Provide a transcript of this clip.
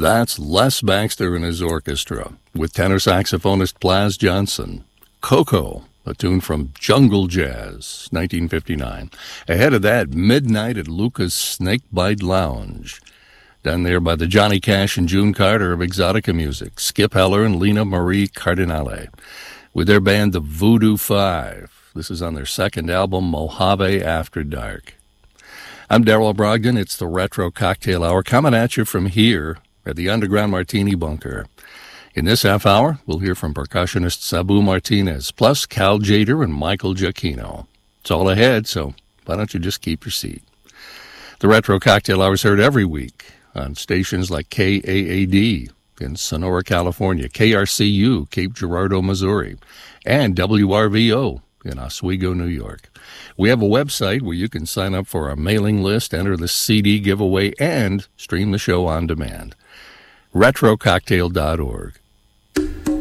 That's Les Baxter and his orchestra, with tenor saxophonist Plas Johnson. Coco, a tune from Jungle Jazz, 1959. Ahead of that, Midnight at Luca's Snakebite Lounge. Done there by the Johnny Cash and June Carter of Exotica Music, Skip Heller and Lena Marie Cardinale, with their band the Voodoo Five. This is on their second album, Mojave After Dark. I'm Darrell Brogdon. It's the Retro Cocktail Hour, coming at you from here at the Underground Martini Bunker. In this half hour, we'll hear from percussionist Sabu Martinez, plus Cal Jader and Michael Giacchino. It's all ahead, so why don't you just keep your seat? The Retro Cocktail Hour is heard every week on stations like KAAD in Sonora, California, KRCU, Cape Girardeau, Missouri, and WRVO in Oswego, New York. We have a website where you can sign up for our mailing list, enter the CD giveaway, and stream the show on demand. RetroCocktail.org.